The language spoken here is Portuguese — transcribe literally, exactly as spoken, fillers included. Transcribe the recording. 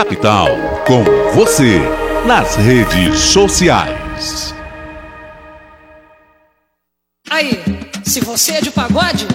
Capital, com você, nas redes sociais. Aí, se você é de pagode,